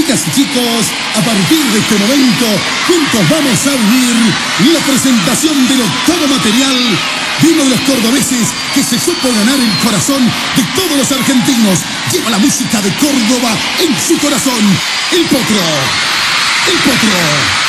Chicas y chicos, a partir de este momento, juntos vamos a vivir la presentación del octavo material de uno de los cordobeses que se supo ganar el corazón de todos los argentinos. Lleva la música de Córdoba en su corazón. El Potro. El Potro.